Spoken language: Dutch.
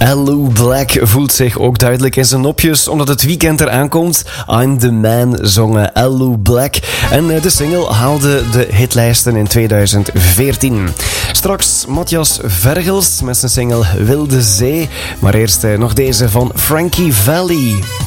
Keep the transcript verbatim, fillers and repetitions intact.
Alu Black voelt zich ook duidelijk in zijn nopjes omdat het weekend eraan komt. I'm the Man zongen Alu Black. En de single haalde de hitlijsten in tweeduizend veertien. Straks Matthias Vergels met zijn single Wilde Zee. Maar eerst nog deze van Frankie Valli.